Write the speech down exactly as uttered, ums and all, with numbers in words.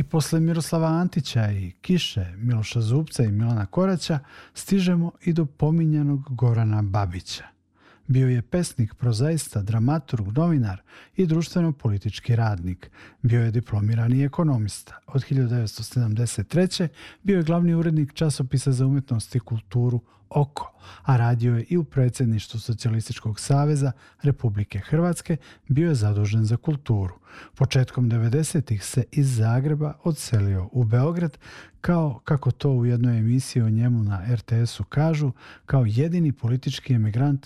posle Miroslava Antića i Kiše, Miloša Zupca i Milana Koraća stižemo i do pominjanog Gorana Babića. Bio je pesnik, prozaista, dramaturg, novinar i društveno-politički radnik. Bio je diplomirani ekonomista. Od hiljadu devetsto sedamdeset treće. bio je glavni urednik časopisa za umetnost i kulturu Oko, a radio je i u predsjedništvu Socijalističkog saveza Republike Hrvatske, bio je zadužen za kulturu. Početkom devedesetih se iz Zagreba odselio u Beograd, kao, kako to u jednoj emisiji o njemu na er te esu kažu, kao jedini politički emigrant